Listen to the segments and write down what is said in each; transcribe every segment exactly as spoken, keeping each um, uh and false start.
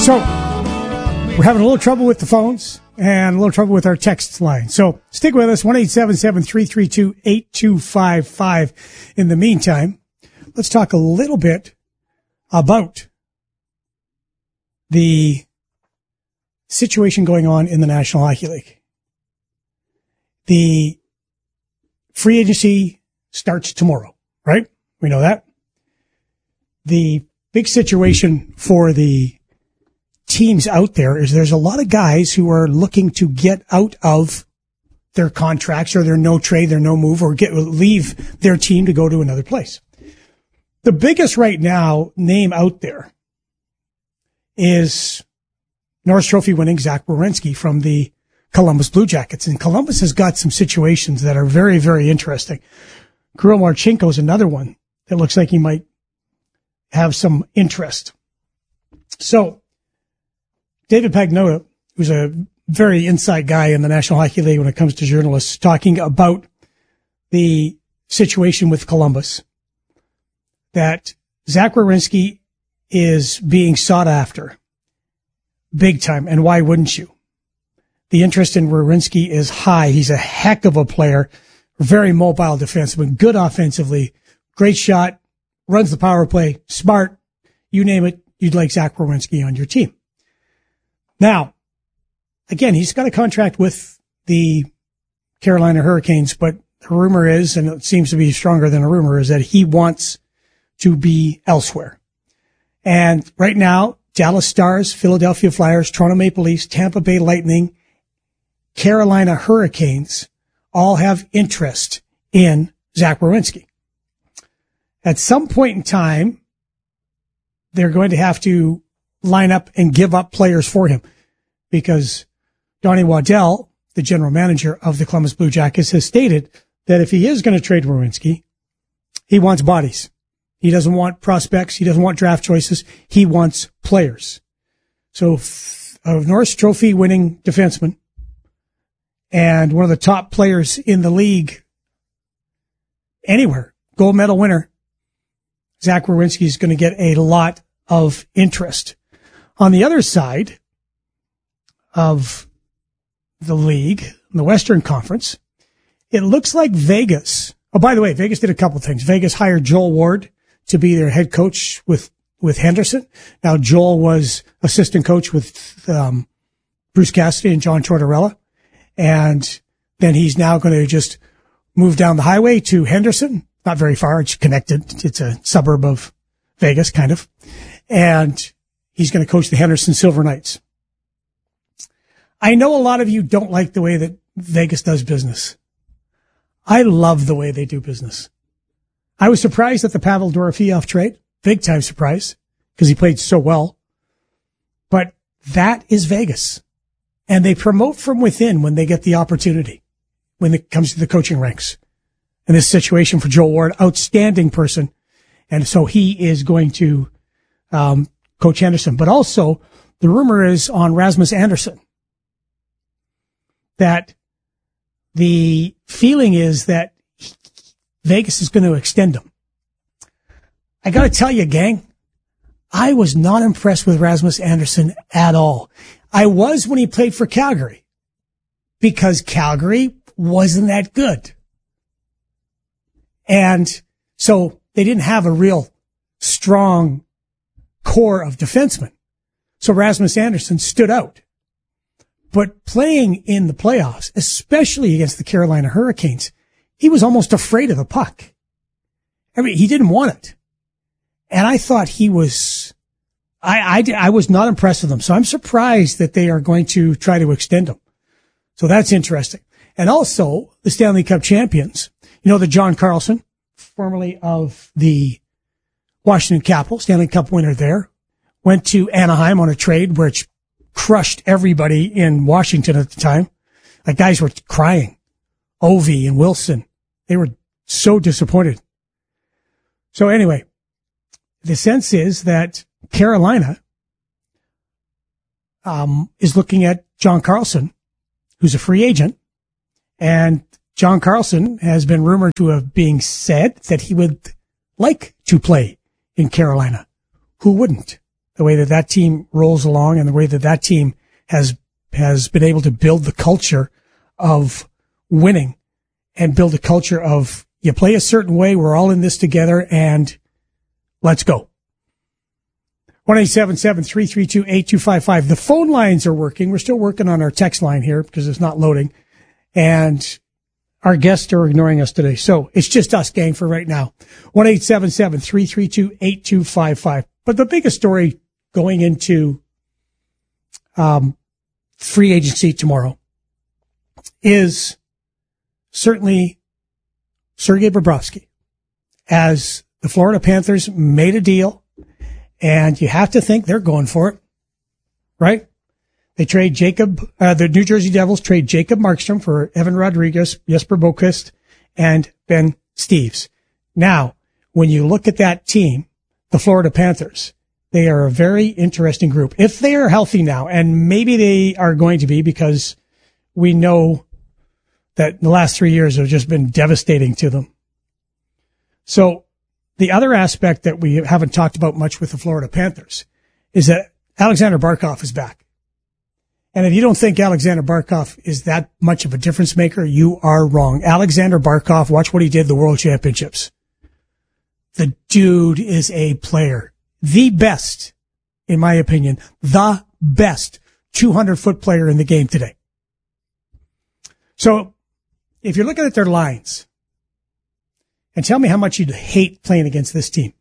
So, we're having a little trouble with the phones and a little trouble with our text line. So, stick with us, one eight seven seven, three three two, eight two five five. In the meantime, let's talk a little bit about the situation going on in the National Hockey League. The free agency starts tomorrow, right? We know that. The big situation for the teams out there is there's a lot of guys who are looking to get out of their contracts or their no trade, their no move, or get leave their team to go to another place. The biggest right now name out there is Norris Trophy winning Zach Werenski from the Columbus Blue Jackets. And Columbus has got some situations that are very, very interesting. Kirill Marchenko is another one that looks like he might have some interest. So, David Pagnotta, who's a very inside guy in the National Hockey League when it comes to journalists, talking about the situation with Columbus, that Zach Werenski is being sought after big time, and why wouldn't you? The interest in Werenski is high. He's a heck of a player, very mobile defenseman, good offensively, great shot, runs the power play, smart, you name it, you'd like Zach Werenski on your team. Now, again, he's got a contract with the Carolina Hurricanes, but the rumor is, and it seems to be stronger than a rumor, is that he wants to be elsewhere. And right now, Dallas Stars, Philadelphia Flyers, Toronto Maple Leafs, Tampa Bay Lightning, Carolina Hurricanes all have interest in Zach Werenski. At some point in time, they're going to have to line up and give up players for him, because Donnie Waddell, the general manager of the Columbus Blue Jackets, has stated that if he is going to trade Werenski, he wants bodies. He doesn't want prospects. He doesn't want draft choices. He wants players. So a Norris Trophy winning defenseman and one of the top players in the league anywhere, gold medal winner, Zach Werenski is going to get a lot of interest. On the other side of the league, the Western Conference, it looks like Vegas. Oh, by the way, Vegas did a couple of things. Vegas hired Joel Ward to be their head coach with, with Henderson. Now, Joel was assistant coach with um, Bruce Cassidy and John Tortorella. And then he's now going to just move down the highway to Henderson. Not very far. It's connected. It's a suburb of Vegas, kind of. And he's going to coach the Henderson Silver Knights. I know a lot of you don't like the way that Vegas does business. I love the way they do business. I was surprised at the Pavel Dorofeyev trade. Big time surprise, because he played so well. But that is Vegas. And they promote from within when they get the opportunity, when it comes to the coaching ranks. In this situation for Joel Ward, outstanding person. And so he is going to um Coach Henderson. But also, the rumor is on Rasmus Anderson that the feeling is that Vegas is going to extend him. I got to tell you, gang, I was not impressed with Rasmus Anderson at all. I was when he played for Calgary, because Calgary wasn't that good. And so they didn't have a real strong core of defensemen. So Rasmus Anderson stood out. But playing in the playoffs, especially against the Carolina Hurricanes, he was almost afraid of the puck. I mean, he didn't want it. And I thought he was, I, I, I was not impressed with him. So I'm surprised that they are going to try to extend him. So that's interesting. And also the Stanley Cup champions, you know, the John Carlson, formerly of the Washington Capitals, Stanley Cup winner there, went to Anaheim on a trade which crushed everybody in Washington at the time. Like, guys were crying. Ovi and Wilson, they were so disappointed. So anyway, the sense is that Carolina um is looking at John Carlson, who's a free agent, and John Carlson has been rumored to have being said that he would like to play in Carolina. Who wouldn't? the way that that team rolls along and the way that that team has, has been able to build the culture of winning and build a culture of you play a certain way. We're all in this together and let's go. one eight seven seven, three three two, eight two five five. The phone lines are working. We're still working on our text line here because it's not loading. And our guests are ignoring us today. So it's just us, gang, for right now. one eight seven seven, three three two, eight two five five. But the biggest story going into um, free agency tomorrow is certainly Sergei Bobrovsky, as the Florida Panthers made a deal, and you have to think they're going for it, right? They trade Jacob, uh, the New Jersey Devils trade Jacob Markstrom for Evan Rodriguez, Jesper Boquist, and Ben Steeves. Now, when you look at that team, the Florida Panthers, they are a very interesting group. If they are healthy now, and maybe they are going to be because we know that the last three years have just been devastating to them. So the other aspect that we haven't talked about much with the Florida Panthers is that Alexander Barkov is back. And if you don't think Alexander Barkov is that much of a difference maker, you are wrong. Alexander Barkov, watch what he did at the World Championships. The dude is a player. The best, in my opinion, the best two hundred foot player in the game today. So if you're looking at their lines, and tell me how much you'd hate playing against this team.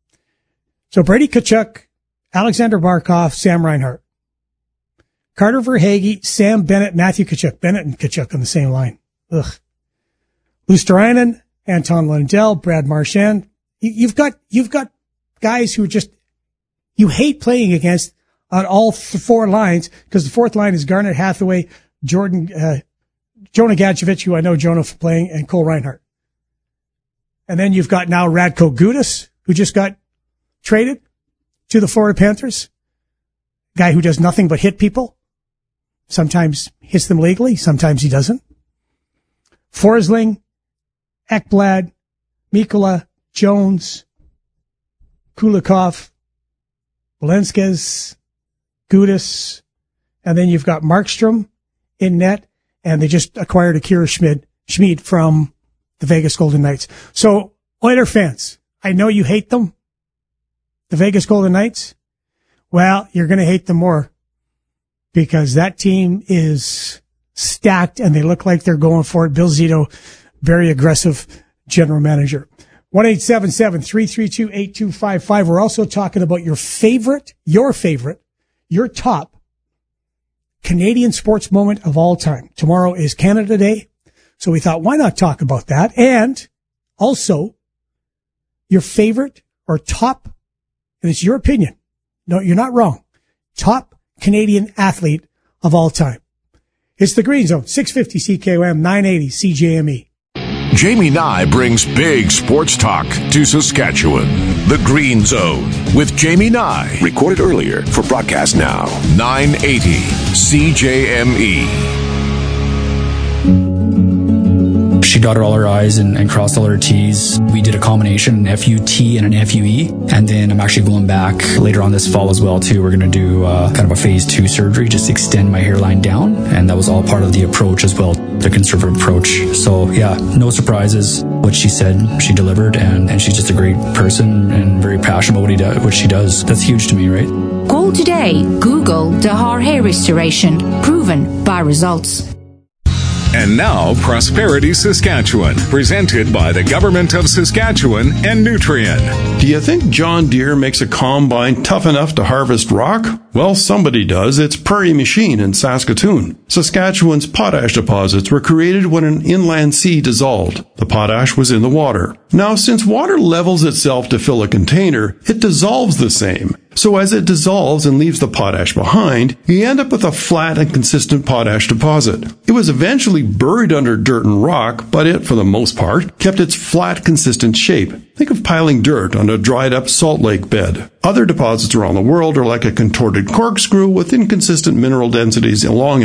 So Brady Tkachuk, Alexander Barkov, Sam Reinhart. Carter Verhaeghe, Sam Bennett, Matthew Tkachuk. Bennett and Tkachuk on the same line. Ugh. Luosterainen, Anton Lundell, Brad Marchand. You've got, you've got guys who just, you hate playing against on all four lines because the fourth line is Garnet Hathaway, Jordan, uh, Jonah Gadjevich, who I know Jonah for playing, and Cole Reinhardt. And then you've got now Radko Gudas, who just got traded to the Florida Panthers. Guy who does nothing but hit people. Sometimes hits them legally, sometimes he doesn't. Forsling, Ekblad, Mikkola, Jones, Kulikov, Velenskes, Gudas, and then you've got Markstrom in net, and they just acquired Akira Schmid, Schmid from the Vegas Golden Knights. So, Oiler fans, I know you hate them, the Vegas Golden Knights. Well, you're going to hate them more because that team is stacked and they look like they're going for it. Bill Zito, very aggressive general manager. one eight seven seven, three three two, eight two five five. We're also talking about your favorite, your favorite, your top Canadian sports moment of all time. Tomorrow is Canada Day. So we thought, why not talk about that? And also your favorite or top, and it's your opinion. No, you're not wrong. Top Canadian athlete of all time. It's the Green Zone, six fifty C K O M, nine eighty C J M E. Jamie Nye brings big sports talk to Saskatchewan. The Green Zone with Jamie Nye. Recorded earlier for broadcast now. nine eighty C J M E. She dotted all her I's and, and crossed all her T's. We did a combination, an F U T and an F U E. And then I'm actually going back later on this fall as well, too. We're going to do uh, kind of a phase two surgery, just extend my hairline down. And that was all part of the approach as well, the conservative approach. So, yeah, no surprises. What she said, she delivered. And, and she's just a great person and very passionate about what, he do, what she does. That's huge to me, right? Call today. Google Dahar Hair Restoration. Proven by results. And now, Prosperity Saskatchewan, presented by the Government of Saskatchewan and Nutrien. Do you think John Deere makes a combine tough enough to harvest rock? Well, somebody does. It's Prairie Machine in Saskatoon. Saskatchewan's potash deposits were created when an inland sea dissolved. The potash was in the water. Now, since water levels itself to fill a container, it dissolves the same. So as it dissolves and leaves the potash behind, you end up with a flat and consistent potash deposit. It was eventually buried under dirt and rock, but it, for the most part, kept its flat, consistent shape. Think of piling dirt on a dried-up salt lake bed. Other deposits around the world are like a contorted corkscrew with inconsistent mineral densities along it.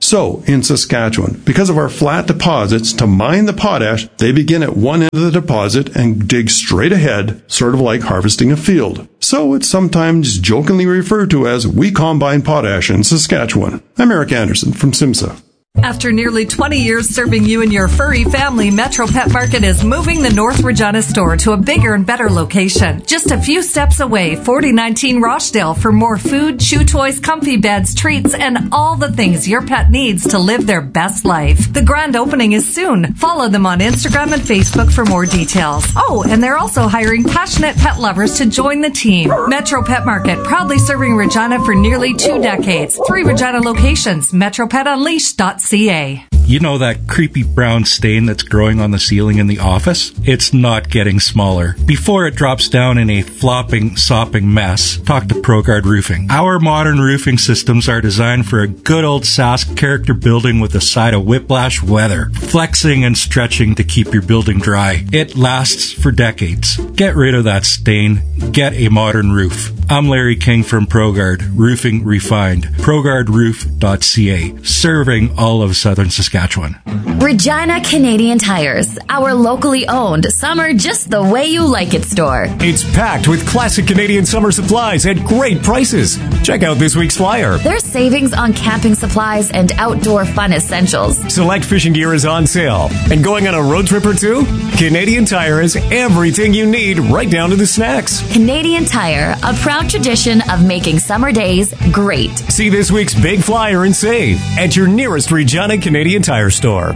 So, in Saskatchewan, because of our flat deposits, to mine the potash, they begin at one end of the deposit and dig straight ahead, sort of like harvesting a field. So it's sometimes jokingly referred to as we combine potash in Saskatchewan. I'm Eric Anderson from SIMSA. After nearly twenty years serving you and your furry family, Metro Pet Market is moving the North Regina store to a bigger and better location. Just a few steps away, forty nineteen Rochdale, for more food, chew toys, comfy beds, treats, and all the things your pet needs to live their best life. The grand opening is soon. Follow them on Instagram and Facebook for more details. Oh, and they're also hiring passionate pet lovers to join the team. Metro Pet Market, proudly serving Regina for nearly two decades. Three Regina locations, metro pet unleashed dot c a. You know that creepy brown stain that's growing on the ceiling in the office? It's not getting smaller. Before it drops down in a flopping, sopping mess, talk to ProGuard Roofing. Our modern roofing systems are designed for a good old Sask character building with a side of whiplash weather, flexing and stretching to keep your building dry. It lasts for decades. Get rid of that stain. Get a modern roof. I'm Larry King from ProGuard Roofing Refined. pro guard roof dot c a, serving all of southern Saskatchewan. Regina Canadian Tires, our locally owned summer just the way you like it store. It's packed with classic Canadian summer supplies at great prices. Check out this week's flyer. There's savings on camping supplies and outdoor fun essentials. Select fishing gear is on sale. And going on a road trip or two? Canadian Tire has everything you need, right down to the snacks. Canadian Tire, a proud tradition of making summer days great. See this week's big flyer and save at your nearest Regina Canadian Tire store.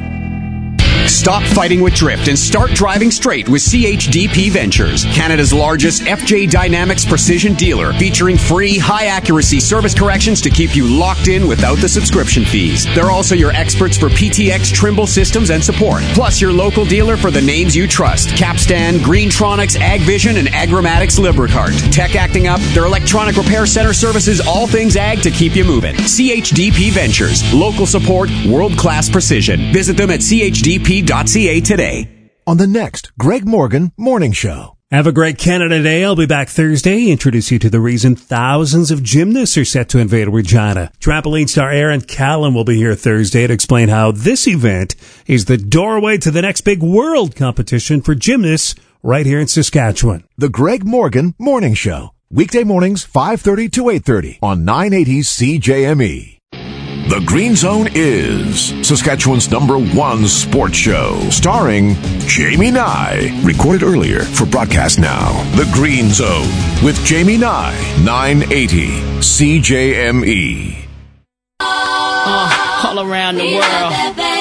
Stop fighting with drift and start driving straight with C H D P Ventures, Canada's largest F J Dynamics precision dealer, featuring free, high-accuracy service corrections to keep you locked in without the subscription fees. They're also your experts for P T X Trimble systems and support, plus your local dealer for the names you trust: Capstan, Greentronics, AgVision, and Agramatics Lubricart. Tech acting up, their electronic repair center services all things ag to keep you moving. C H D P Ventures, local support, world-class precision. Visit them at c h d p dot c a today. On the next Greg Morgan Morning Show. Have a great Canada Day. I'll be back Thursday. Introduce you to the reason thousands of gymnasts are set to invade Regina. Trampoline star Aaron Callan will be here Thursday to explain how this event is the doorway to the next big world competition for gymnasts right here in Saskatchewan. The Greg Morgan Morning Show. Weekday mornings, five thirty to eight thirty on nine eighty C J M E. The Green Zone is Saskatchewan's number one sports show, starring Jamie Nye. Recorded earlier for broadcast now. The Green Zone with Jamie Nye, nine eighty C J M E. Uh, all around the world.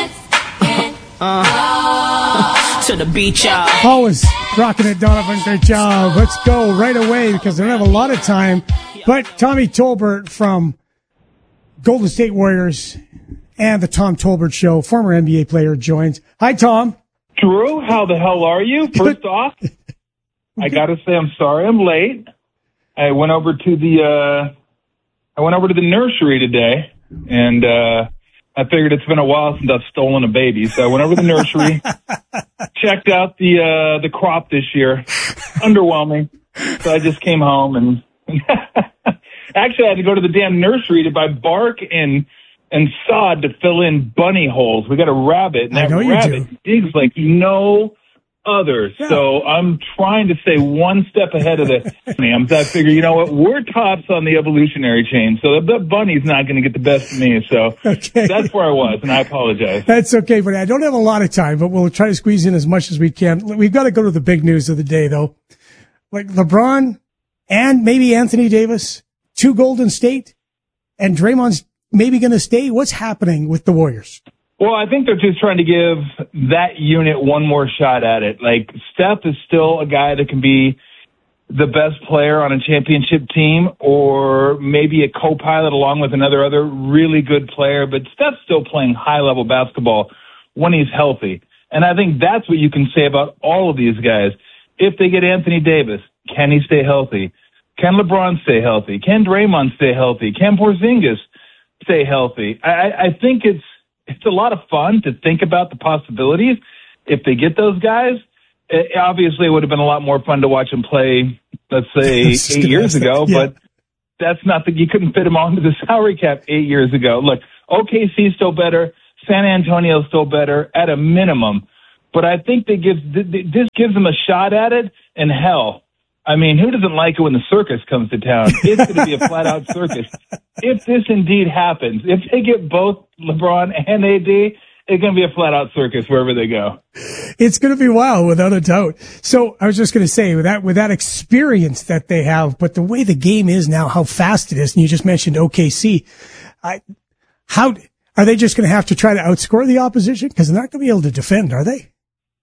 Uh, to the beach, y'all. Always rocking it, Donovan. Great job. Let's go right away because I don't have a lot of time. But Tommy Tolbert from Golden State Warriors and the Tom Tolbert Show, former N B A player, joins. Hi, Tom. Drew, how the hell are you? First off, I got to say I'm sorry I'm late. I went over to the uh, I went over to the nursery today, and uh, I figured it's been a while since I've stolen a baby, so I went over to the nursery, checked out the uh, the crop this year. Underwhelming. So I just came home and. Actually, I had to go to the damn nursery to buy bark and and sod to fill in bunny holes. We got a rabbit, and that rabbit digs like no other. Yeah. So I'm trying to stay one step ahead of the I'm I figure, you know what, we're tops on the evolutionary chain, so the, the bunny's not going to get the best of me. So okay. That's where I was, and I apologize. That's okay, buddy. I don't have a lot of time, but we'll try to squeeze in as much as we can. We've got to go to the big news of the day, though. Like LeBron and maybe Anthony Davis to Golden State, and Draymond's maybe going to stay. What's happening with the Warriors? Well, I think they're just trying to give that unit one more shot at it. Like, Steph is still a guy that can be the best player on a championship team, or maybe a co-pilot along with another other really good player, but Steph's still playing high-level basketball when he's healthy. And I think that's what you can say about all of these guys. If they get Anthony Davis, can he stay healthy? Can LeBron stay healthy? Can Draymond stay healthy? Can Porzingis stay healthy? I, I think it's it's a lot of fun to think about the possibilities. If they get those guys, it, obviously it would have been a lot more fun to watch them play, let's say, eight years ago, yeah. But that's not that you couldn't fit them onto the salary cap eight years ago. Look, O K C is still better. San Antonio is still better at a minimum. But I think they give, this gives them a shot at it, and hell, I mean, who doesn't like it when the circus comes to town? It's going to be a flat-out circus. If this indeed happens, if they get both LeBron and A D, it's going to be a flat-out circus wherever they go. It's going to be wild, without a doubt. So I was just going to say, with that, with that experience that they have, but the way the game is now, how fast it is, and you just mentioned O K C, I, how are they just going to have to try to outscore the opposition? Because they're not going to be able to defend, are they?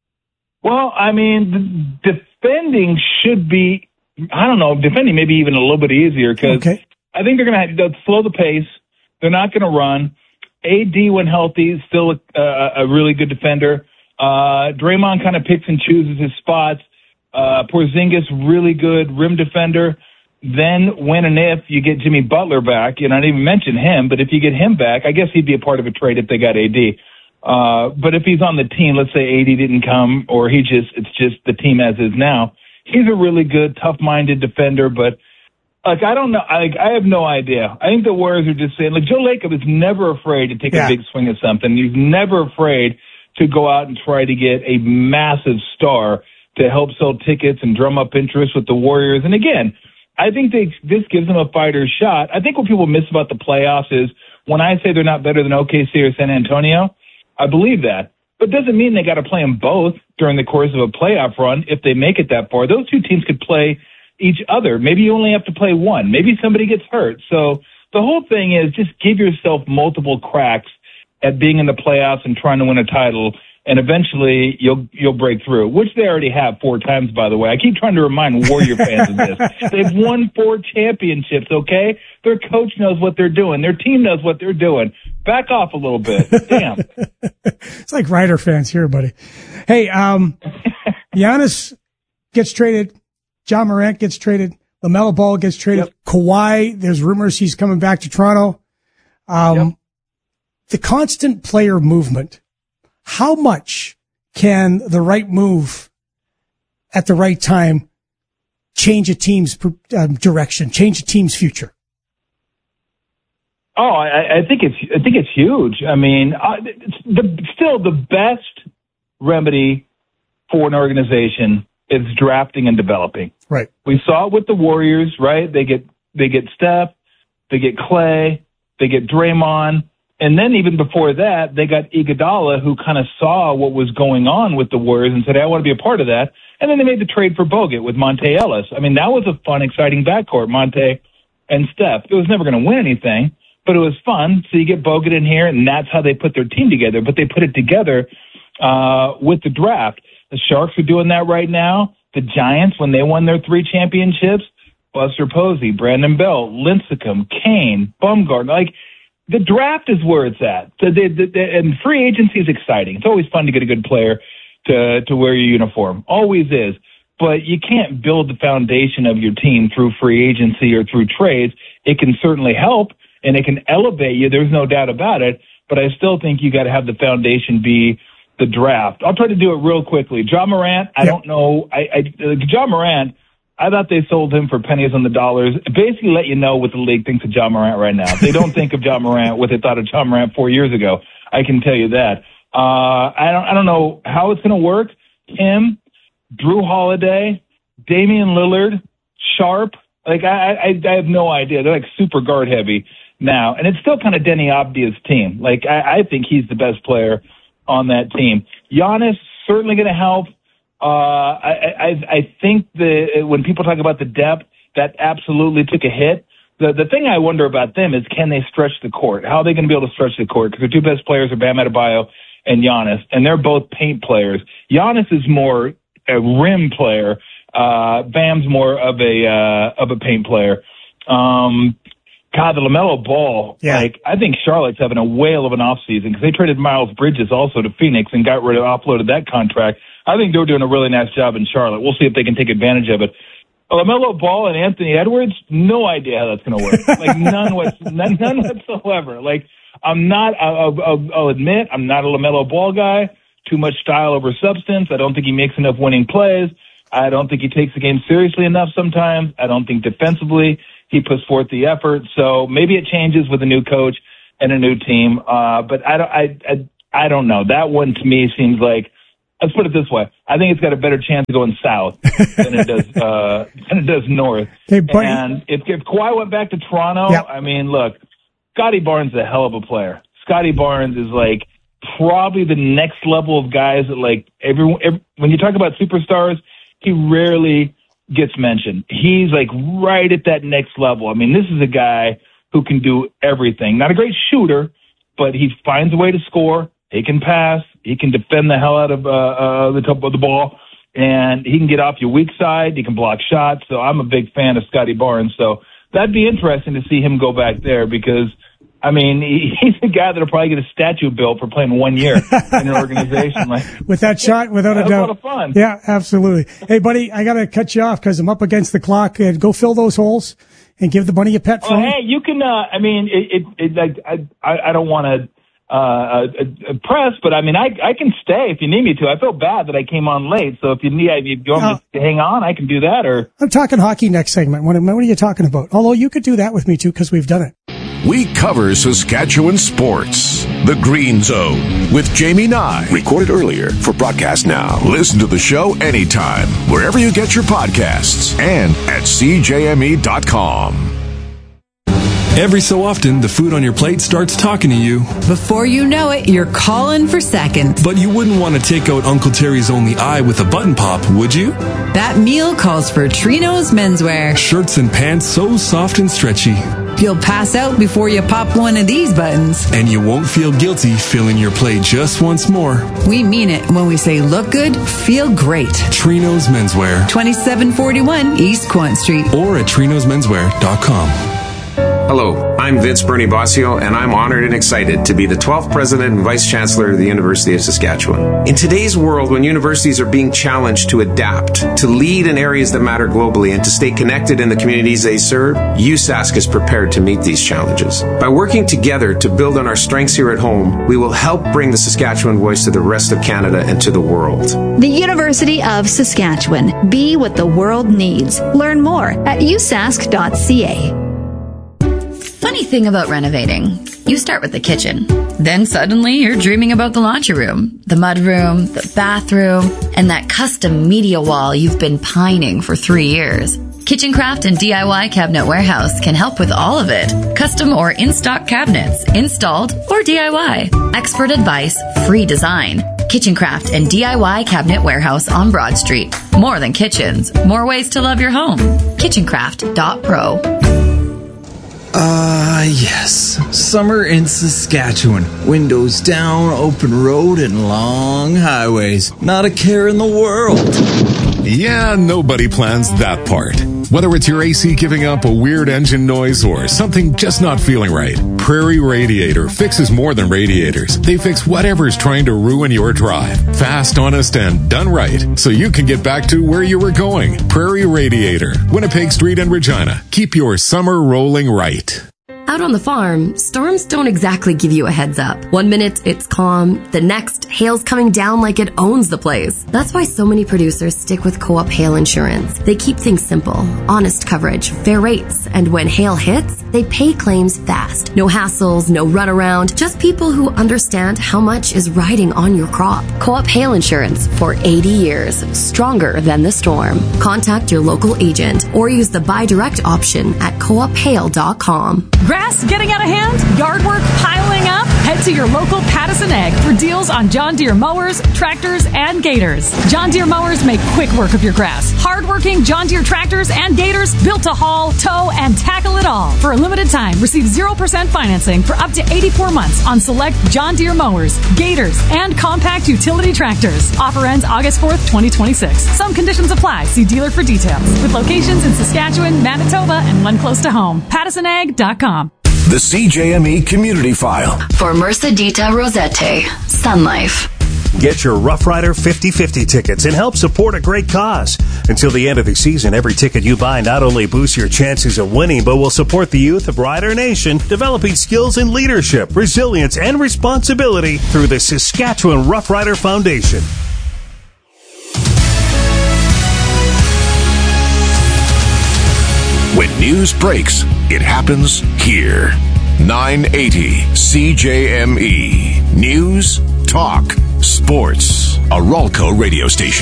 Well, I mean, the defending should be, I don't know, defending maybe even a little bit easier because okay. I think they're going to have to slow the pace. They're not going to run. A D, when healthy, is still a, a, a really good defender. Uh, Draymond kind of picks and chooses his spots. Uh, Porzingis, really good rim defender. Then when and if you get Jimmy Butler back, you know, I didn't even mention him, but if you get him back, I guess he'd be a part of a trade if they got A D. Uh, but if he's on the team, let's say A D didn't come or he just, it's just the team as is now. He's a really good, tough-minded defender, but like, I don't know. I, I have no idea. I think the Warriors are just saying, like, Joe Lacob is never afraid to take yeah. a big swing at something. He's never afraid to go out and try to get a massive star to help sell tickets and drum up interest with the Warriors. And again, I think they, this gives them a fighter's shot. I think what people miss about the playoffs is when I say they're not better than O K C or San Antonio, I believe that. But it doesn't mean they got to play them both during the course of a playoff run if they make it that far. Those two teams could play each other. Maybe you only have to play one. Maybe somebody gets hurt. So the whole thing is just give yourself multiple cracks at being in the playoffs and trying to win a title, and eventually you'll you'll break through, which they already have four times, by the way. I keep trying to remind Warrior fans of this. They've won four championships, okay? Their coach knows what they're doing. Their team knows what they're doing. Back off a little bit. Damn. It's like Rider fans here, buddy. Hey, um, Giannis gets traded. Ja Morant gets traded. LaMelo Ball gets traded. Yep. Kawhi, there's rumors he's coming back to Toronto. Um, yep. The constant player movement. How much can the right move at the right time change a team's um, direction, change a team's future? Oh, I, I think it's I think it's huge. I mean, uh, it's the, still the best remedy for an organization is drafting and developing. Right. We saw it with the Warriors, right? They get they get Steph, they get Clay, they get Draymond, and then even before that, they got Iguodala, who kind of saw what was going on with the Warriors and said, hey, I want to be a part of that. And then they made the trade for Bogut with Monte Ellis. I mean, that was a fun, exciting backcourt, Monte and Steph. It was never going to win anything, but it was fun. So you get Bogut in here, and that's how they put their team together. But they put it together uh, with the draft. The Sharks are doing that right now. The Giants, when they won their three championships, Buster Posey, Brandon Bell, Lincecum, Kane, Bumgarner. Like, the draft is where it's at. So the, the, the, and free agency is exciting. It's always fun to get a good player to, to wear your uniform. Always is. But you can't build the foundation of your team through free agency or through trades. It can certainly help, and it can elevate you. There's no doubt about it. But I still think you got to have the foundation be the draft. I'll try to do it real quickly. Ja Morant, I yep. don't know. I, I Ja Morant, I thought they sold him for pennies on the dollars. Basically let you know what the league thinks of Ja Morant right now. They don't think of Ja Morant what they thought of Ja Morant four years ago. I can tell you that. Uh, I don't, I don't know how it's going to work. Him, Drew Holiday, Damian Lillard, Sharp. Like, I, I, I have no idea. They're like super guard heavy now. And it's still kind of Denny Abdia's team. Like, I, I think he's the best player on that team. Giannis certainly going to help. Uh, I, I, I think that when people talk about the depth, that absolutely took a hit. The the thing I wonder about them is, can they stretch the court? How are they going to be able to stretch the court? Because their two best players are Bam Adebayo and Giannis, and they're both paint players. Giannis is more a rim player. Uh, Bam's more of a uh, of a paint player. Um, God, the LaMelo Ball, yeah. like, I think Charlotte's having a whale of an offseason because they traded Miles Bridges also to Phoenix and got rid of, offloaded that contract. I think they're doing a really nice job in Charlotte. We'll see if they can take advantage of it. LaMelo Ball and Anthony Edwards, no idea how that's going to work. Like, none, none, none whatsoever. Like, I'm not, I'll, I'll, I'll admit, I'm not a LaMelo Ball guy. Too much style over substance. I don't think he makes enough winning plays. I don't think he takes the game seriously enough sometimes. I don't think defensively he puts forth the effort. So maybe it changes with a new coach. and a new team. Uh, but I don't, I, I, I don't know. That one to me seems like, let's put it this way. I think it's got a better chance of going south than it does, uh, than it does north. Hey, buddy. And if, if Kawhi went back to Toronto, Yep. I mean, look, Scotty Barnes is a hell of a player. Scotty Barnes is like probably the next level of guys that like everyone, every, when you talk about superstars, he rarely gets mentioned. He's like right at that next level. I mean, this is a guy who can do everything. Not a great shooter, but he finds a way to score. He can pass. He can defend the hell out of uh, uh, the top of the ball, and he can get off your weak side. He can block shots. So I'm a big fan of Scotty Barnes. So that'd be interesting to see him go back there because, I mean, he, he's the guy that'll probably get a statue built for playing one year in an organization. Like with that shot, without a That was doubt. a lot of fun. Yeah, absolutely. Hey, buddy, I got to cut you off because I'm up against the clock. Uh, go fill those holes and give the bunny a pet Oh, phone. hey, you can. Uh, I mean, it. it, it like, I. I I don't want to uh, uh, uh, press, but I mean, I. I can stay if you need me to. I feel bad that I came on late, so if you need, if you want me to hang on, I can do that. Or I'm talking hockey next segment. What, what are you talking about? Although you could do that with me too because we've done it. We cover Saskatchewan sports. The Green Zone with Jamie Nye. Recorded earlier for broadcast now. Listen to the show anytime, wherever you get your podcasts and at C J M E dot com. Every so often, the food on your plate starts talking to you. Before you know it, you're calling for seconds. But you wouldn't want to take out Uncle Terry's only eye with a button pop, would you? That meal calls for Trino's menswear. Shirts and pants so soft and stretchy. You'll pass out before you pop one of these buttons. And you won't feel guilty filling your plate just once more. We mean it when we say look good, feel great. Trino's Menswear. twenty-seven forty-one East Quant Street. Or at trinos menswear dot com. Hello, I'm Vince Bernie Bossio, and I'm honored and excited to be the twelfth President and Vice Chancellor of the University of Saskatchewan. In today's world, when universities are being challenged to adapt, to lead in areas that matter globally, and to stay connected in the communities they serve, U S A S C is prepared to meet these challenges. By working together to build on our strengths here at home, we will help bring the Saskatchewan voice to the rest of Canada and to the world. The University of Saskatchewan. Be what the world needs. Learn more at u sask dot c a. Funny thing about renovating, you start with the kitchen. Then suddenly you're dreaming about the laundry room, the mudroom, the bathroom, and that custom media wall you've been pining for three years. Kitchencraft and D I Y Cabinet Warehouse can help with all of it. Custom or in-stock cabinets, installed or D I Y. Expert advice, free design. Kitchencraft and D I Y Cabinet Warehouse on Broad Street. More than kitchens, more ways to love your home. kitchencraft dot pro. Ah, uh, yes. Summer in Saskatchewan. Windows down, open road, and long highways. Not a care in the world. Yeah, nobody plans that part. Whether it's your A C giving up a weird engine noise or something just not feeling right, Prairie Radiator fixes more than radiators. They fix whatever's trying to ruin your drive. Fast, honest, and done right, so you can get back to where you were going. Prairie Radiator, Winnipeg Street and Regina. Keep your summer rolling right. Out on the farm, storms don't exactly give you a heads up. One minute it's calm, the next hail's coming down like it owns the place. That's why so many producers stick with Co-op Hail Insurance. They keep things simple, honest coverage, fair rates, and when hail hits, they pay claims fast. No hassles, no runaround, just people who understand how much is riding on your crop. Co-op Hail Insurance for eighty years, stronger than the storm. Contact your local agent or use the buy direct option at co op hail dot com. Grass getting out of hand? Yard work piling up? Head to your local Pattison Ag for deals on John Deere mowers, tractors, and gators. John Deere mowers make quick work of your grass. Hard-working John Deere tractors and gators built to haul, tow, and tackle it all. For a limited time, receive zero percent financing for up to eighty-four months on select John Deere mowers, gators, and compact utility tractors. Offer ends August fourth, twenty twenty-six. Some conditions apply. See dealer for details. With locations in Saskatchewan, Manitoba, and one close to home. Pattison Ag dot com. The C J M E Community File. For Mercedita Rosette, Sun Life. Get your Rough Rider fifty fifty tickets and help support a great cause. Until the end of the season, every ticket you buy not only boosts your chances of winning, but will support the youth of Rider Nation, developing skills in leadership, resilience, and responsibility through the Saskatchewan Rough Rider Foundation. When news breaks, it happens here. nine eighty C J M E. News, talk, sports. A Ralco radio station.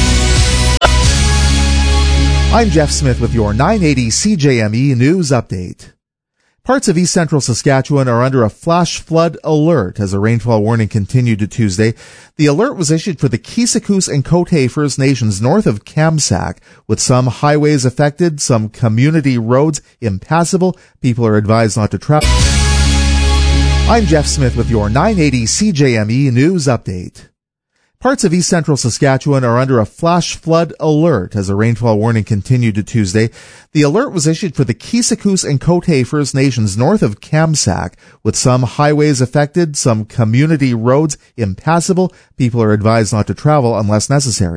I'm Jeff Smith with your nine eighty C J M E News Update. Parts of east central Saskatchewan are under a flash flood alert as a rainfall warning continued to Tuesday. The alert was issued for the Kisakus and Cote First Nations north of Kamsack, with some highways affected, some community roads impassable. People are advised not to travel. I'm Jeff Smith with your nine eighty C J M E News Update. Parts of east central Saskatchewan are under a flash flood alert as a rainfall warning continued to Tuesday. The alert was issued for the Kisakus and Cote First Nations north of Kamsack, with some highways affected, some community roads impassable. People are advised not to travel unless necessary.